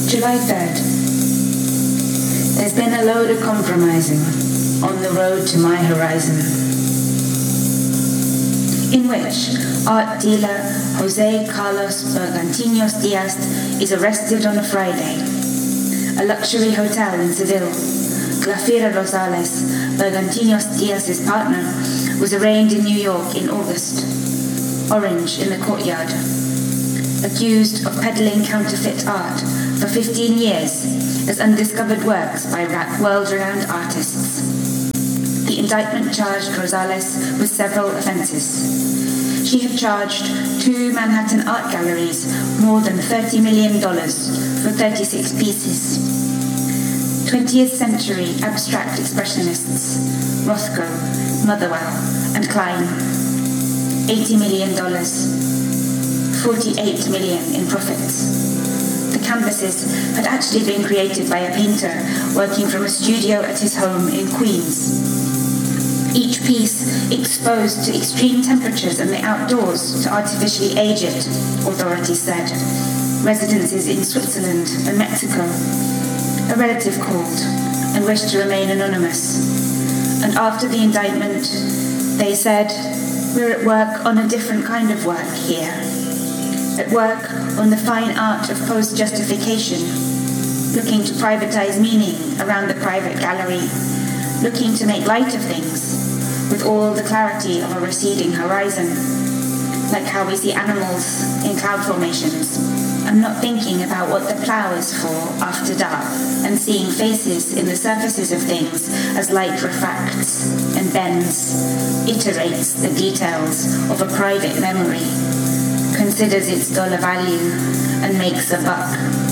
July 3rd. There's been a load of compromising on the road to my horizon, in which art dealer Jose Carlos Bergantinos Diaz is arrested on a Friday. A luxury hotel in Seville, Glafira Rosales, Bergantinos Diaz's partner, was arraigned in New York in August. Orange in the courtyard. Accused of peddling counterfeit art for 15 years as undiscovered works by world-renowned artists. The indictment charged Rosales with several offences. She had charged 2 Manhattan art galleries more than $30 million for 36 pieces. 20th century abstract expressionists, Rothko, Motherwell, and Klein. $80 million, $48 million in profits. The canvases had actually been created by a painter working from a studio at his home in Queens. Each piece exposed to extreme temperatures and the outdoors to artificially age it, authorities said. Residences in Switzerland and Mexico. A relative called and wished to remain anonymous. And after the indictment, they said, "We're at work on a different kind of work here. At work on the fine art of post-justification, looking to privatize meaning around the private gallery, looking to make light of things with all the clarity of a receding horizon, like how we see animals in cloud formations. I'm not thinking about what the plow is for after dark and seeing faces in the surfaces of things as light refracts and bends, iterates the details of a private memory, considers its dollar value and makes a buck."